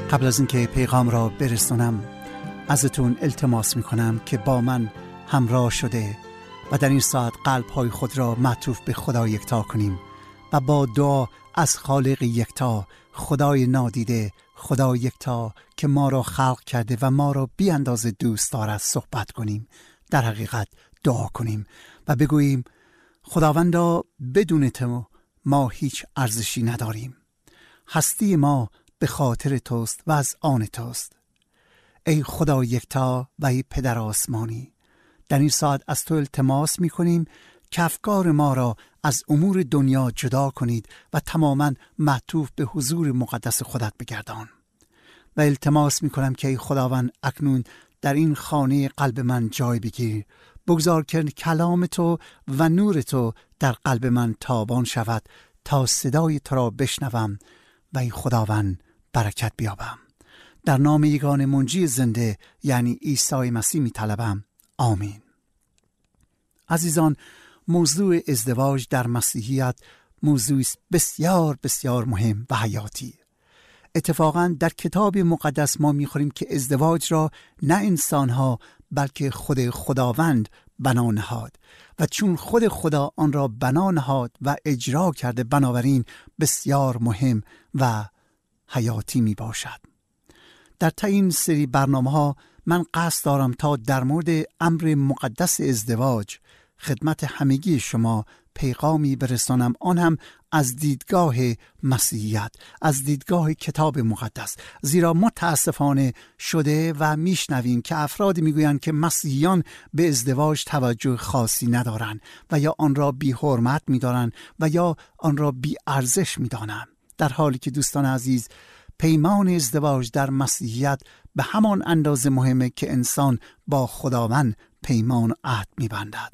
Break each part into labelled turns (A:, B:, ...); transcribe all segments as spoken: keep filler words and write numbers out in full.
A: قبل از اینکه پیغام را برسونم ازتون التماس میکنم که با من همراه شده و در این ساعت قلب‌های خود را معطوف به خدا یکتا کنیم و با دعا از خالق یکتا، خدای نادیده، خدا یکتا که ما را خلق کرده و ما را بی اندازه دوست دارد صحبت کنیم. در حقیقت دعا کنیم و بگوییم خداوندا بدون تو ما هیچ ارزشی نداریم. هستی ما به خاطر توست و از آن توست. ای خدا یکتا و ای پدر آسمانی، در این ساعت از تو التماس می کنیم که افکار ما را از امور دنیا جدا کنید و تماما معطوف به حضور مقدس خودت بگردان. و التماس می کنم که ای خداوند اکنون در این خانه قلب من جای بگیر. بگذار که کلام تو و نور تو در قلب من تابان شود تا صدای تو را بشنوم و ای خداوند برکت بیابم. در نام یگانه منجی زنده یعنی عیسی مسیح می طلبم. آمین. عزیزان، موضوع ازدواج در مسیحیت موضوعی بسیار بسیار مهم و حیاتی. اتفاقاً در کتاب مقدس ما می‌خوانیم که ازدواج را نه انسان‌ها بلکه خود خداوند بنا نهاد و چون خود خدا آن را بنا نهاد و اجرا کرده، بنابراین بسیار مهم و حیاتی می باشد. در طی این سری برنامه‌ها من قصد دارم تا در مورد امر مقدس ازدواج خدمت همگی شما پیغامی برسانم، آن هم از دیدگاه مسیحیت، از دیدگاه کتاب مقدس. زیرا متاسفانه شده و میشنویم که افراد میگویند که مسیحیان به ازدواج توجه خاصی ندارند و یا آن را بی حرمت میدارند و یا آن را بی ارزش میدانند، در حالی که دوستان عزیز پیمان ازدواج در مسیحیت به همان اندازه مهمه که انسان با خداوند پیمان عهد میبندد.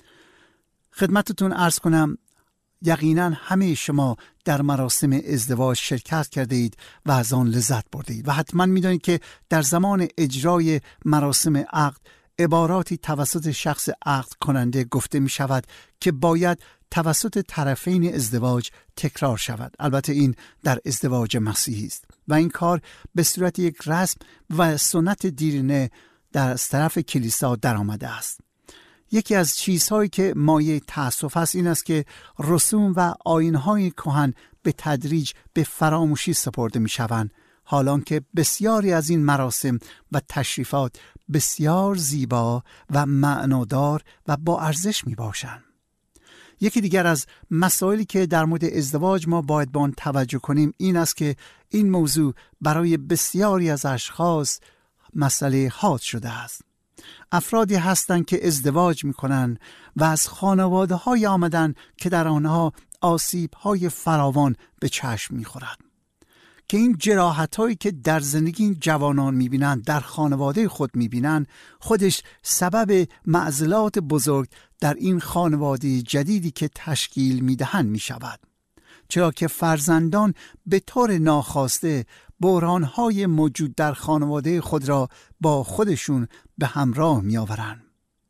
A: خدمتتون عرض کنم یقینا همه شما در مراسم ازدواج شرکت کرده اید و از آن لذت برده اید و حتما میدانید که در زمان اجرای مراسم عقد عباراتی توسط شخص عقد کننده گفته می شود که باید توسط طرفین ازدواج تکرار شود. البته این در ازدواج مسیحی است و این کار به صورت یک رسم و سنت دیرینه در طرف کلیسا در آمده است. یکی از چیزهایی که مایه تأسف است این است که رسوم و آیین‌های کهن به تدریج به فراموشی سپرده می‌شوند، حالان که بسیاری از این مراسم و تشریفات بسیار زیبا و معنادار و با ارزش می‌باشند. یکی دیگر از مسائلی که در مورد ازدواج ما باید به آن توجه کنیم این است که این موضوع برای بسیاری از اشخاص مسئله حاد شده است. افرادی هستند که ازدواج میکنن و از خانواده های آمدن که در آنها آسیب های فراوان به چشم میخورد، که این جراحت هایی که در زندگی این جوانان میبینن در خانواده خود میبینن خودش سبب معضلات بزرگ در این خانواده جدیدی که تشکیل میدهند میشود، چرا که فرزندان به طور ناخواسته بحران‌های موجود در خانواده خود را با خودشون به همراه می‌آورند.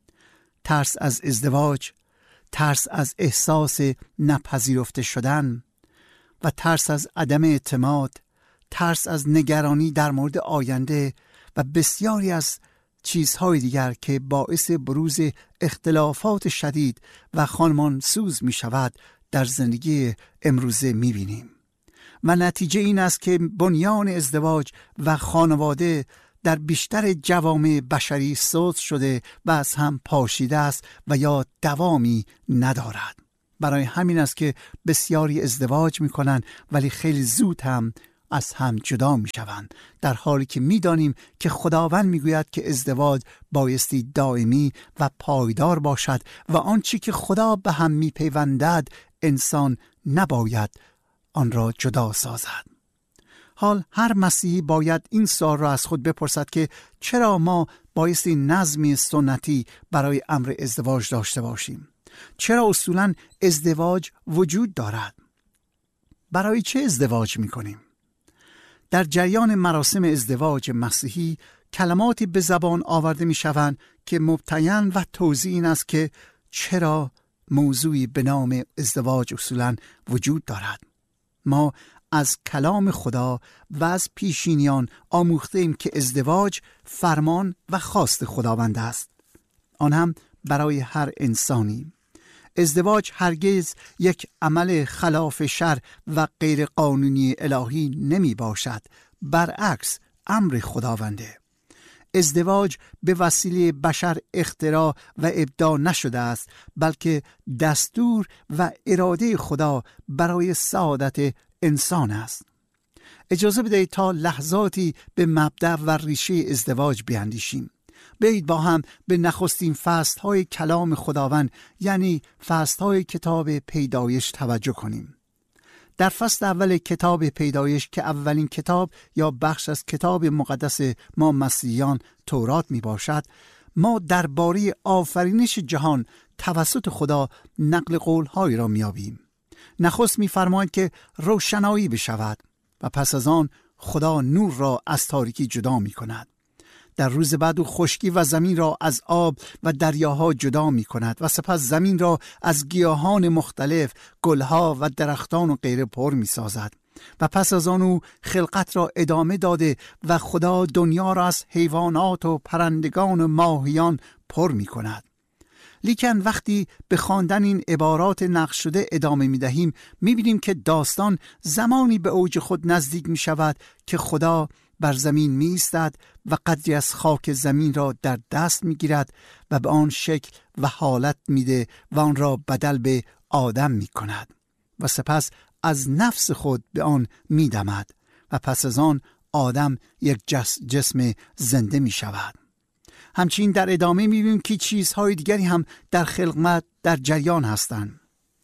A: ترس از ازدواج، ترس از احساس نپذیرفته شدن و ترس از عدم اعتماد، ترس از نگرانی در مورد آینده و بسیاری از چیزهای دیگر که باعث بروز اختلافات شدید و خانمانسوز می‌شود در زندگی امروزه می‌بینیم. و نتیجه این است که بنیان ازدواج و خانواده در بیشتر جوامع بشری سوز شده و از هم پاشیده است و یا دوامی ندارد. برای همین است که بسیاری ازدواج میکنن ولی خیلی زود هم از هم جدا میشوند، در حالی که میدانیم که خداوند میگوید که ازدواج بایستی دائمی و پایدار باشد و آنچه که خدا به هم میپیوندد انسان نباید آن را جدا سازد. حال هر مسیحی باید این سوال را از خود بپرسد که چرا ما بایستی نظمی سنتی برای امر ازدواج داشته باشیم؟ چرا اصولاً ازدواج وجود دارد؟ برای چه ازدواج میکنیم؟ در جریان مراسم ازدواج مسیحی کلماتی به زبان آورده میشوند که مبتین و توضیح این است که چرا موضوعی به نام ازدواج اصولاً وجود دارد. ما از کلام خدا و از پیشینیان آموخته ایم که ازدواج فرمان و خواست خداوند است، آن هم برای هر انسانی. ازدواج هرگز یک عمل خلاف شرع و غیر قانونی الهی نمی باشد، برعکس امر خداونده. ازدواج به وسیله بشر اختراع و ابداع نشده است، بلکه دستور و اراده خدا برای سعادت انسان است. اجازه بدهید تا لحظاتی به مبدأ و ریشه ازدواج بیاندیشیم. بیایید با هم به نخستین فصل‌های کلام خداوند، یعنی فصل‌های کتاب پیدایش توجه کنیم. در فصل اول کتاب پیدایش که اولین کتاب یا بخش از کتاب مقدس ما مسیحیان تورات می باشد، ما درباره آفرینش جهان توسط خدا نقل قول‌هایی را می‌یابیم. نخست می‌فرماید که روشنایی بشود و پس از آن خدا نور را از تاریکی جدا می‌کند. در روز بعد او خشکی و زمین را از آب و دریاها جدا می کند و سپس زمین را از گیاهان مختلف، گلها و درختان و غیره پر می سازد و پس از آن او خلقت را ادامه داده و خدا دنیا را از حیوانات و پرندگان و ماهیان پر می کند. لیکن وقتی به خواندن این عبارات نقش شده ادامه می دهیم، می بینیم که داستان زمانی به اوج خود نزدیک می شود که خدا بر زمین می ایستد و قدری از خاک زمین را در دست می گیرد و به آن شکل و حالت می ده و آن را بدل به آدم می کند و سپس از نفس خود به آن می دمد و پس از آن آدم یک جس جسم زنده می شود. همچنین در ادامه می بینیم که چیزهای دیگری هم در خلقت در جریان هستند.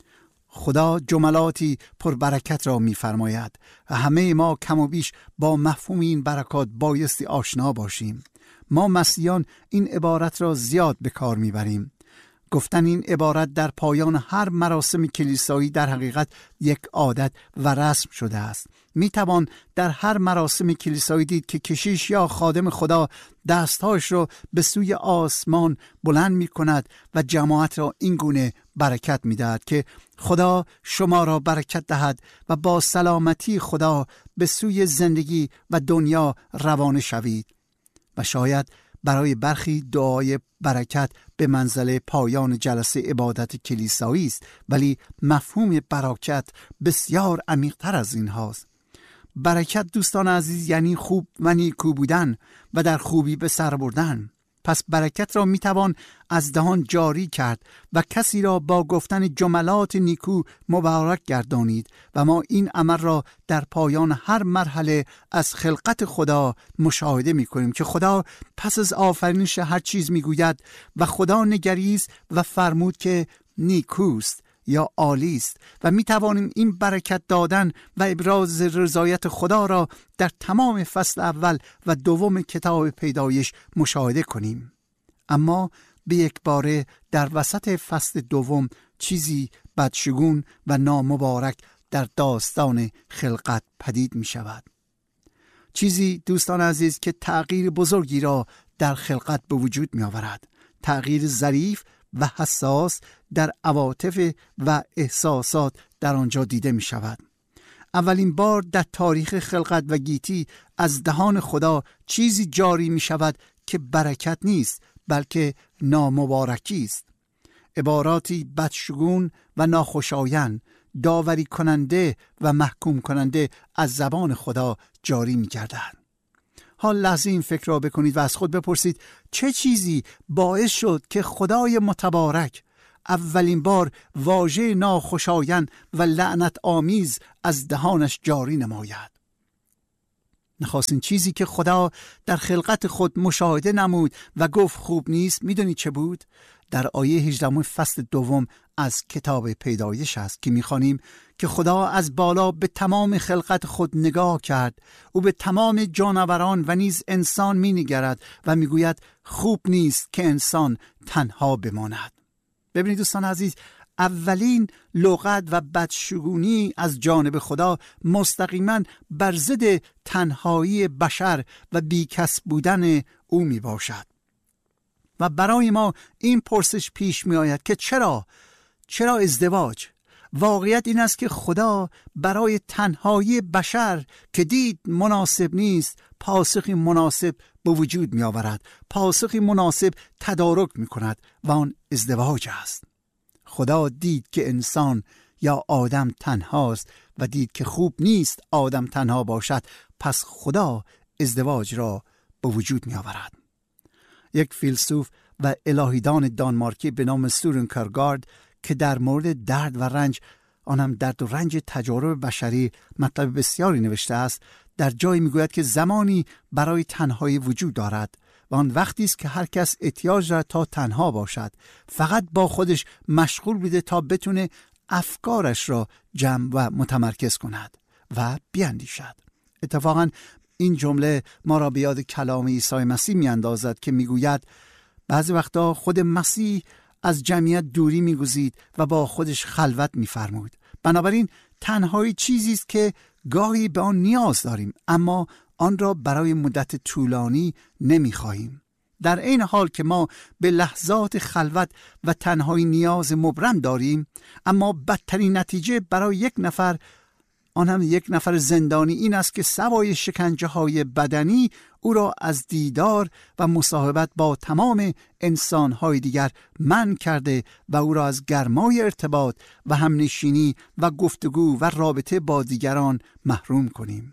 A: خدا جملاتی پربرکت را می‌فرماید و همه ما کم و بیش با مفهوم این برکات بایستی آشنا باشیم. ما مسیحیان این عبارت را زیاد به کار می‌بریم. گفتن این عبارت در پایان هر مراسم کلیسایی در حقیقت یک عادت و رسم شده است. میتوان در هر مراسم کلیسایی دید که کشیش یا خادم خدا دستهاش را به سوی آسمان بلند می کند و جماعت را این گونه برکت می دهد که خدا شما را برکت دهد و با سلامتی خدا به سوی زندگی و دنیا روانه شوید. و شاید برای برخی دعای برکت به منزله پایان جلسه عبادت کلیسایی است، ولی مفهوم برکت بسیار عمیق‌تر از این هاست. برکت دوستان عزیز یعنی خوب و نیکو بودن و در خوبی به سر بردن. پس برکت را میتوان از دهان جاری کرد و کسی را با گفتن جملات نیکو مبارک گردانید و ما این امر را در پایان هر مرحله از خلقت خدا مشاهده میکنیم که خدا پس از آفرینش هر چیز میگوید و خدا نگریست و فرمود که نیکوست یا عالی است و می توانیم این برکت دادن و ابراز رضایت خدا را در تمام فصل اول و دوم کتاب پیدایش مشاهده کنیم. اما به یک باره در وسط فصل دوم چیزی بدشگون و نامبارک در داستان خلقت پدید می شود. چیزی دوستان عزیز که تغییر بزرگی را در خلقت به وجود می آورد. تغییر ظریف و حساس در عواطف و احساسات در آنجا دیده می شود. اولین بار در تاریخ خلقت و گیتی از دهان خدا چیزی جاری می شود که برکت نیست بلکه نامبارکی است. عباراتی بدشگون و ناخوشایند، داوری کننده و محکوم کننده از زبان خدا جاری می گردند. حال لحظه این فکر را بکنید و از خود بپرسید چه چیزی باعث شد که خدای متبارک اولین بار واژه ناخوشایند و لعنت آمیز از دهانش جاری نماید؟ نخستین چیزی که خدا در خلقت خود مشاهده نمود و گفت خوب نیست، میدونید چه بود؟ در آیه هجدهم فصل دوم از کتاب پیدایش است که میخوانیم که خدا از بالا به تمام خلقت خود نگاه کرد. او به تمام جانوران و نیز انسان مینگرد و میگوید خوب نیست که انسان تنها بماند. ببینید دوستان عزیز، اولین لغت و بدشگونی از جانب خدا مستقیما بر ضد تنهایی بشر و بیکس بودن او می باشد. و برای ما این پرسش پیش می آید که چرا چرا ازدواج؟ واقعیت این است که خدا برای تنهایی بشر که دید مناسب نیست پاسخی مناسب به وجود می آورد، پاسخی مناسب تدارک می کند و آن ازدواج است. خدا دید که انسان یا آدم تنهاست و دید که خوب نیست آدم تنها باشد، پس خدا ازدواج را به وجود می آورد. یک فیلسوف و الهیدان دانمارکی به نام سورن کیرکگارد که در مورد درد و رنج، آنم درد و رنج تجارب بشری، مطلب بسیاری نوشته است. در جایی میگوید که زمانی برای تنهایی وجود دارد و آن وقتی است که هر کس احتیاج دارد تا تنها باشد، فقط با خودش مشغول بوده تا بتونه افکارش را جمع و متمرکز کند و بیاندیشد. اتفاقا این جمله ما را به یاد کلام عیسی مسیح میاندازد که میگوید بعضی وقتا خود مسیح از جمعیت دوری میگزید و با خودش خلوت میفرمود. بنابراین تنهایی چیزی است که گاهی به آن نیاز داریم، اما آن را برای مدت طولانی نمیخواهیم. در این حال که ما به لحظات خلوت و تنهایی نیاز مبرم داریم، اما بدترین نتیجه برای یک نفر، آن هم یک نفر زندانی، این است که سوای شکنجه های بدنی او را از دیدار و مصاحبت با تمام انسان‌های دیگر منع کرده و او را از گرمای ارتباط و همنشینی و گفتگو و رابطه با دیگران محروم کنیم.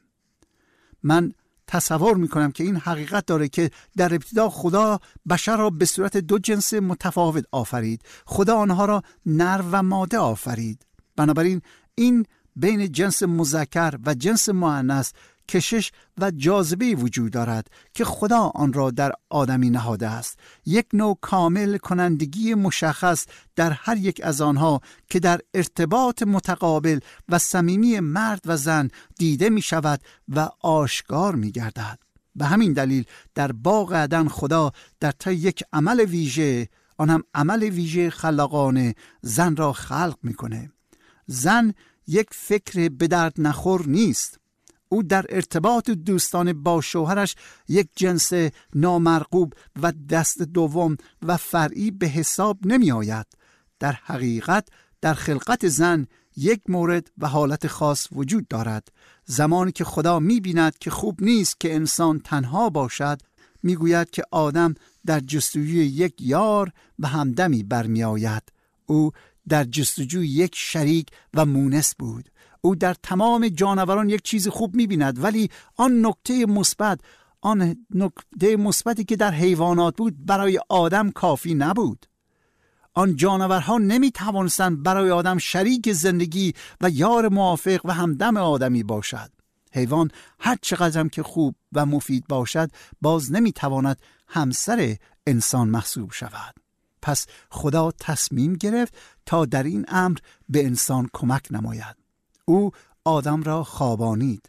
A: من تصور میکنم که این حقیقت داره که در ابتدا خدا بشر را به صورت دو جنس متفاوت آفرید. خدا آنها را نر و ماده آفرید. بنابراین این بین جنس مذکر و جنس مؤنث کشش و جاذبه وجود دارد که خدا آن را در آدمی نهاده است. یک نوع کامل کنندگی مشخص در هر یک از آنها که در ارتباط متقابل و صمیمی مرد و زن دیده می شود و آشکار می گردد. به همین دلیل در باغ عدن خدا در طی یک عمل ویژه، آن هم عمل ویژه خلاقانه، زن را خلق می کنه. زن یک فکر به درد نخور نیست. او در ارتباط دوستانه با شوهرش یک جنس نامرغوب و دست دوم و فرعی به حساب نمی آید. در حقیقت در خلقت زن یک مورد و حالت خاص وجود دارد. زمانی که خدا می بیند که خوب نیست که انسان تنها باشد، می گوید که آدم در جستجوی یک یار و همدمی برمی آید. او در جستجوی یک شریک و مونس بود. او در تمام جانوران یک چیز خوب می‌بیند، ولی آن نکته مثبت، آن نکته مثبتی که در حیوانات بود برای آدم کافی نبود. آن جانورها نمی‌توانستند برای آدم شریک زندگی و یار موافق و همدم آدمی باشد. حیوان هر چقدر هم که خوب و مفید باشد، باز نمی‌تواند همسر انسان محسوب شود. پس خدا تصمیم گرفت تا در این امر به انسان کمک نماید. او آدم را خوابانید،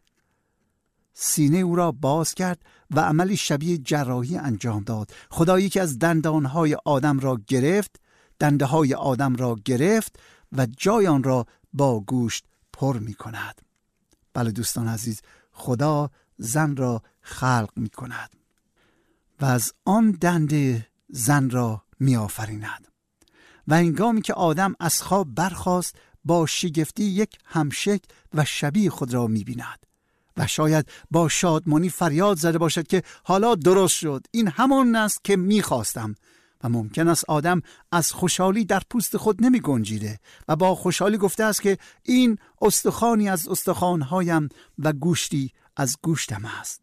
A: سینه او را باز کرد و عملی شبیه جراحی انجام داد. خدا یکی از دندانهای آدم را گرفت، دنده های آدم را گرفت و جای آن را با گوشت پر می کند. بله دوستان عزیز، خدا زن را خلق می کند و از آن دنده زن را می آفریند. و هنگامی که آدم از خواب برخاست، با شگفتی یک همشکل و شبیه خود را می بیند و شاید با شادمانی فریاد زده باشد که حالا درست شد، این همان است که می خواستم. و ممکن است آدم از خوشحالی در پوست خود نمی گنجیده و با خوشحالی گفته است که این استخوانی از استخوانهایم و گوشتی از گوشتم است.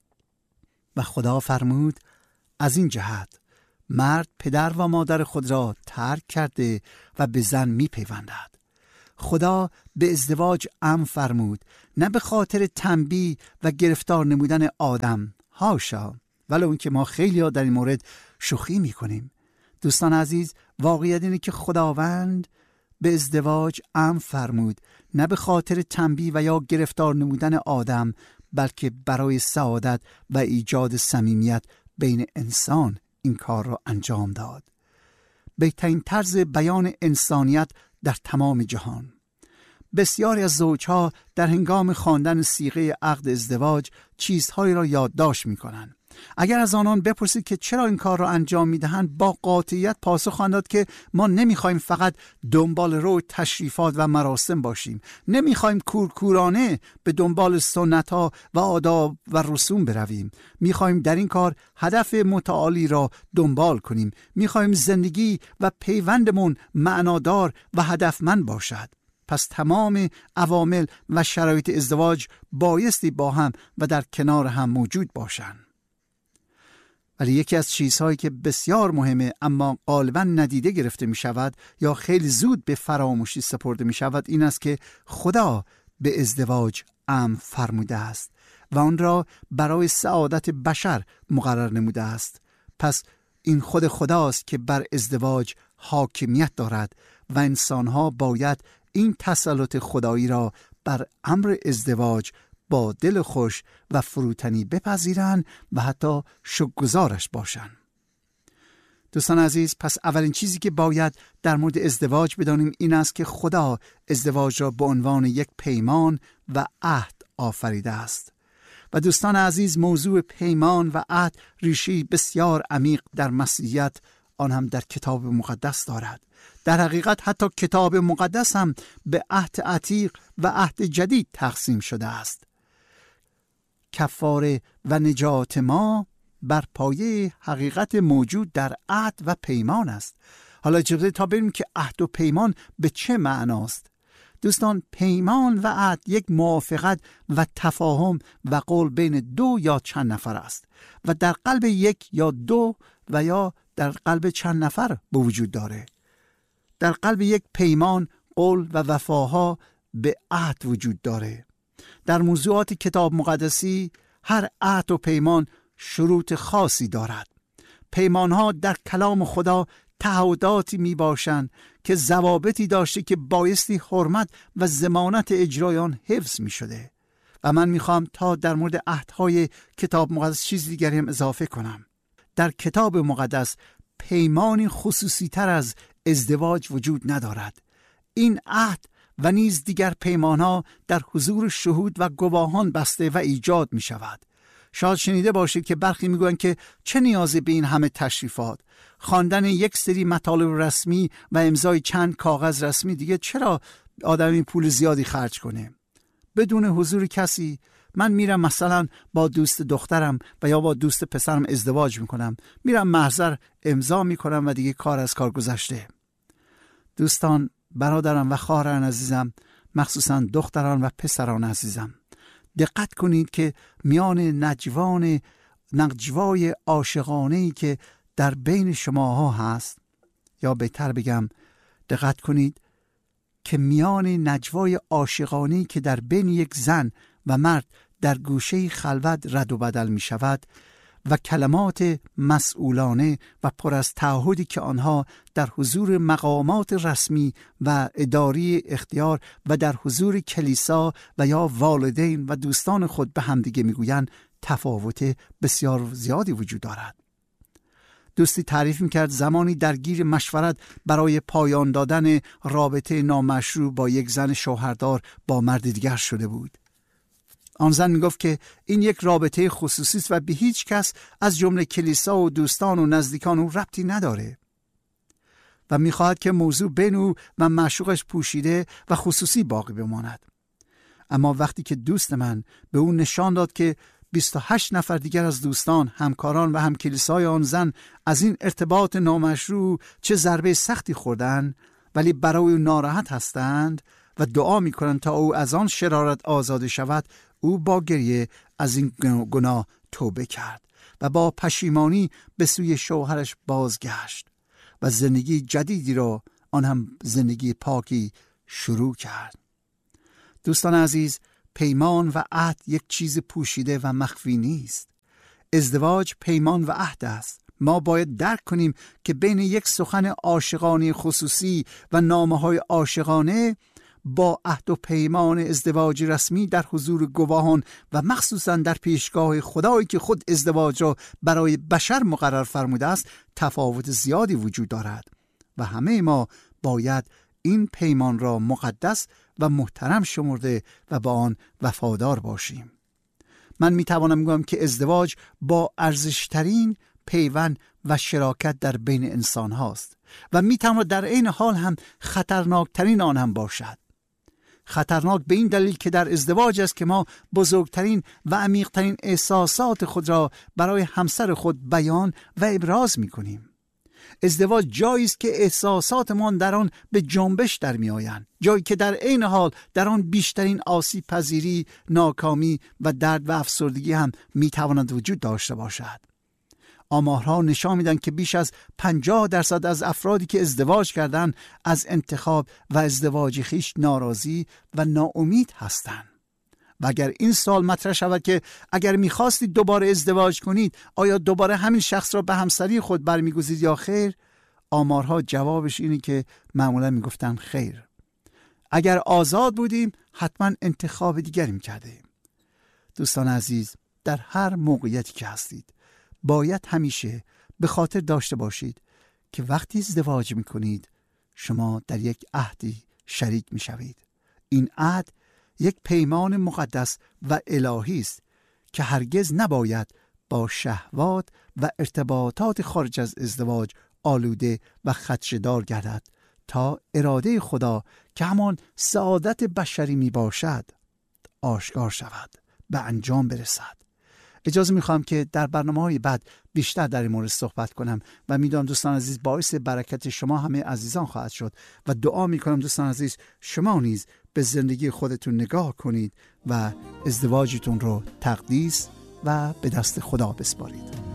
A: و خدا فرمود از این جهت مرد پدر و مادر خود را ترک کرده و به زن می پیوندد. خدا به ازدواج امر فرمود، نه به خاطر تنبیه و گرفتار نمودن آدم، هاشا، ولی اون که ما خیلی ها در این مورد شوخی می کنیم. دوستان عزیز، واقعیت اینه که خداوند به ازدواج امر فرمود، نه به خاطر تنبیه و یا گرفتار نمودن آدم، بلکه برای سعادت و ایجاد صمیمیت بین انسان این کار را انجام داد. بهترین طرز بیان انسانیت در تمام جهان. بسیاری از زوجها در هنگام خواندن صیغه عقد ازدواج چیزهایی را یادداشت می‌کنند. اگر از آنان بپرسید که چرا این کار را انجام میدهند، با قاطعیت پاسخ خواهند داد که ما نمیخوایم فقط دنبال رو تشریفات و مراسم باشیم، نمیخوایم کورکورانه به دنبال سنت ها و آداب و رسوم برویم، میخوایم در این کار هدف متعالی را دنبال کنیم، میخوایم زندگی و پیوندمون معنادار و هدفمند باشد. پس تمام عوامل و شرایط ازدواج بایستی با هم و در کنار هم موجود باشند. ولی یکی از چیزهایی که بسیار مهمه اما غالباً ندیده گرفته می شود یا خیلی زود به فراموشی سپرده می شود این است که خدا به ازدواج امر فرموده است و آن را برای سعادت بشر مقرر نموده است. پس این خود خداست که بر ازدواج حاکمیت دارد و انسانها باید این تسلط خدایی را بر امر ازدواج با دل خوش و فروتنی بپذیرند و حتی شکرگزارش باشند. دوستان عزیز، پس اولین چیزی که باید در مورد ازدواج بدانیم این است که خدا ازدواج را به عنوان یک پیمان و عهد آفریده است. و دوستان عزیز، موضوع پیمان و عهد ریشه‌ای بسیار عمیق در مسیحیت، آن هم در کتاب مقدس دارد. در حقیقت حتی کتاب مقدس هم به عهد عتیق و عهد جدید تقسیم شده است. کفاره و نجات ما بر پایه حقیقت موجود در عهد و پیمان است. حالا اجازه تا ببینیم که عهد و پیمان به چه معناست. دوستان، پیمان و عهد یک موافقت و تفاهم و قول بین دو یا چند نفر است و در قلب یک یا دو و یا در قلب چند نفر به وجود داره. در قلب یک پیمان، قول و وفاها به عهد وجود داره. در موضوعات کتاب مقدسی هر عهد و پیمان شروط خاصی دارد. پیمانها در کلام خدا تعهداتی می باشند که ضوابطی داشته که بایستی حرمت و ضمانت اجرای آن حفظ می شده. و من می خواهم تا در مورد عهدهای کتاب مقدس چیز دیگری هم اضافه کنم. در کتاب مقدس پیمانی خصوصی تر از ازدواج وجود ندارد. این عهد و نیز دیگر پیمانها در حضور شهود و گواهان بسته و ایجاد می شود. شاید شنیده باشید که برخی می گویند که چه نیازی به این همه تشریفات، خواندن یک سری مطالب رسمی و امضای چند کاغذ رسمی، دیگه چرا آدمی پول زیادی خرج کنه بدون حضور کسی؟ من میرم مثلا با دوست دخترم و یا با دوست پسرم ازدواج میکنم، میرم محضر امضا میکنم و دیگه کار از کار گذشته. دوستان، برادران و خواهران عزیزم، مخصوصا دختران و پسران عزیزم، دقت کنید که میان نجوان نجوای عاشقانه‌ای که در بین شماها هست، یا بهتر بگم دقت کنید که میان نجوای عاشقانه‌ای که در بین یک زن و مرد در گوشه خلوت رد و بدل می شود و کلمات مسئولانه و پر از تعهدی که آنها در حضور مقامات رسمی و اداری اختیار و در حضور کلیسا و یا والدین و دوستان خود به همدیگه میگویند، تفاوت بسیار زیادی وجود دارد. دوستی تعریف میکرد زمانی درگیر مشورت برای پایان دادن رابطه نامشروع با یک زن شوهردار با مرد دیگر شده بود. آن زن میگفت که این یک رابطه خصوصی است و به هیچ کس از جمله کلیسا و دوستان و نزدیکان او ربطی نداره و میخواهد که موضوع بین او و معشوقش پوشیده و خصوصی باقی بماند. اما وقتی که دوست من به او نشان داد که بیست و هشت نفر دیگر از دوستان، همکاران و هم کلیسای آن زن از این ارتباط نامشروع چه ضربه سختی خوردن، ولی برای او ناراحت هستند و دعا میکنند تا او از آن شرارت آزاد شود، او با گریه از این گناه توبه کرد و با پشیمانی به سوی شوهرش بازگشت و زندگی جدیدی را، آن هم زندگی پاکی، شروع کرد. دوستان عزیز، پیمان و عهد یک چیز پوشیده و مخفی نیست. ازدواج پیمان و عهد است. ما باید درک کنیم که بین یک سخن عاشقانه خصوصی و نامه‌های عاشقانه با عهد و پیمان ازدواج رسمی در حضور گواهان و مخصوصا در پیشگاه خدایی که خود ازدواج را برای بشر مقرر فرموده است، تفاوت زیادی وجود دارد و همه ما باید این پیمان را مقدس و محترم شمرده و با آن وفادار باشیم. من میتوانم بگم که ازدواج با ارزشترین پیوند و شراکت در بین انسان هاست و میتواند در این حال هم خطرناکترین آن هم باشد. خطرناک به این دلیل که در ازدواج است که ما بزرگترین و عمیقترین احساسات خود را برای همسر خود بیان و ابراز میکنیم. ازدواج جایی است که احساساتمان در آن به جنبش در می آیند، جایی که در عین حال در آن بیشترین آسیب پذیری، ناکامی و درد و افسردگی هم می تواند وجود داشته باشد. آمارها نشان میدن که بیش از پنجاه درصد از افرادی که ازدواج کردند از انتخاب و ازدواج خیش ناراضی و ناامید هستند. و اگر این سوال مطرح شود که اگر میخواستید دوباره ازدواج کنید، آیا دوباره همین شخص را به همسری خود برمیگزید یا خیر؟ آمارها جوابش اینه که معمولا میگفتن خیر. اگر آزاد بودیم حتما انتخاب دیگری میکردیم. دوستان عزیز، در هر موقعیتی که هستید باید همیشه به خاطر داشته باشید که وقتی ازدواج میکنید شما در یک عهدی شریک میشوید. این عهد یک پیمان مقدس و الهی است که هرگز نباید با شهوات و ارتباطات خارج از ازدواج آلوده و خدشه‌دار گردد تا اراده خدا که همان سعادت بشری می باشد آشکار شود، به انجام برسد. اجازه میخوام که در برنامه‌های بعد بیشتر در این مورد صحبت کنم و میدونم دوستان عزیز باعث برکت شما همه عزیزان خواهد شد و دعا میکنم دوستان عزیز شما نیز به زندگی خودتون نگاه کنید و ازدواجتون رو تقدیس و به دست خدا بسپارید.